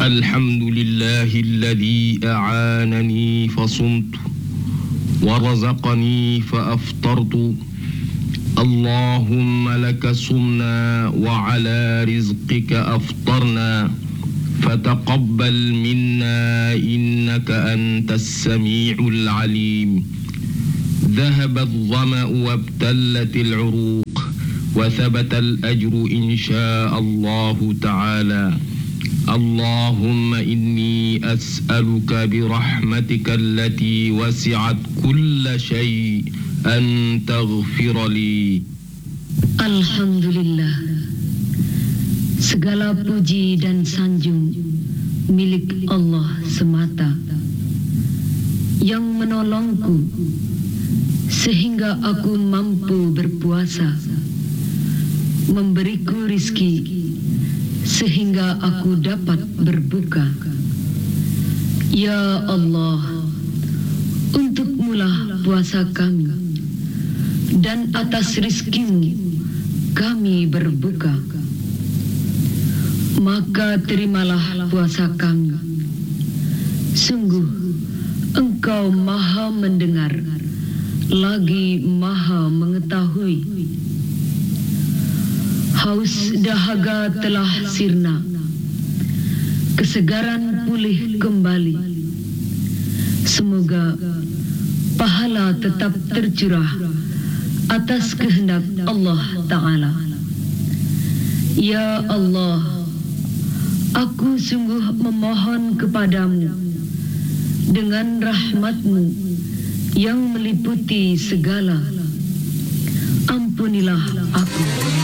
الحمد لله الذي أعانني فصمت ورزقني فأفطرت. اللهم لك صمنا وعلى رزقك أفطرنا فتقبل منا إنك أنت السميع العليم. ذهب الظمأ وابتلت العروق وثبت الأجر إن شاء الله تعالى. اللهم إني أسألك برحمتك التي وسعت كل شيء أن تغفر لي. Alhamdulillah, segala puji dan sanjung milik Allah semata yang menolongku sehingga aku mampu berpuasa, memberiku rizki sehingga aku dapat berbuka. Ya Allah, untukmulah puasa kami, dan atas rizkimu kami berbuka. Maka terimalah puasa kami. Sungguh Engkau maha mendengar lagi maha mengetahui. Haus dahaga telah sirna, kesegaran pulih kembali. Semoga pahala tetap tercurah atas kehendak Allah Ta'ala. Ya Allah, aku sungguh memohon kepadamu dengan rahmat-Mu yang meliputi segala. Ampunilah aku.